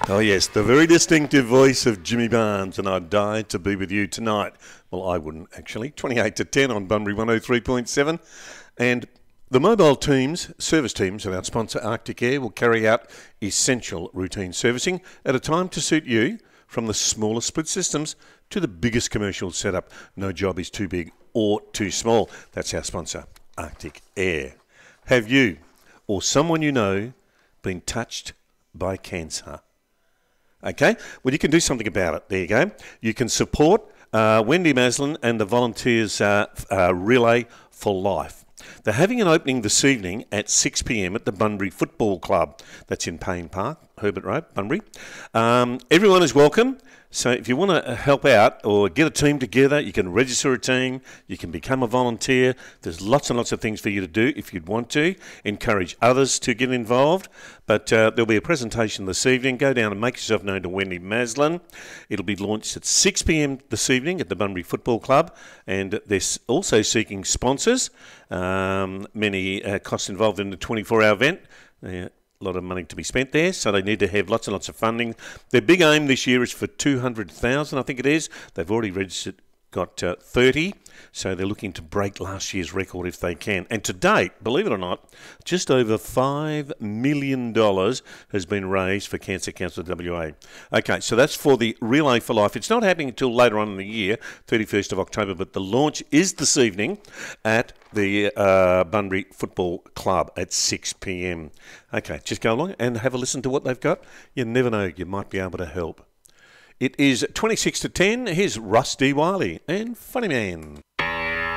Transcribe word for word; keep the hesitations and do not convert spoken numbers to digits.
Oh yes, the very distinctive voice of Jimmy Barnes, and I'd die to be with you tonight. Well, I wouldn't actually. twenty-eight to ten on Bunbury one oh three point seven. And the mobile teams, service teams of our sponsor Arctic Air will carry out essential routine servicing at a time to suit you, from the smallest split systems to the biggest commercial setup. No job is too big or too small. That's our sponsor, Arctic Air. Have you or someone you know been touched by cancer? Okay, well, you can do something about it. There you go. You can support uh, Wendy Maslin and the Volunteers uh, uh, Relay for Life. They're having an opening this evening at six p m at the Bunbury Football Club. That's in Payne Park, Herbert Road, Bunbury. Um, everyone is welcome. So if you want to help out or get a team together, you can register a team, you can become a volunteer. There's lots and lots of things for you to do if you'd want to. Encourage others to get involved. But uh, there'll be a presentation this evening. Go down and make yourself known to Wendy Maslin. It'll be launched at six p m this evening at the Bunbury Football Club. And they're also seeking sponsors. Um, many uh, costs involved in the twenty-four hour event. Uh, A lot of money to be spent there, so they need to have lots and lots of funding. Their big aim this year is for two hundred thousand, I think it is. They've already registered, got uh, thirty, so they're looking to break last year's record if they can. And to date, believe it or not, just over five million dollars has been raised for Cancer Council W A. Okay, so that's for the Relay for Life. It's not happening until later on in the year, thirty-first of October, but the launch is this evening at the uh, Bunbury Football Club at six p m. Okay, just go along and have a listen to what they've got. You never know, you might be able to help. It is twenty-six to ten. Here's Russ D. Wiley and Funny Man.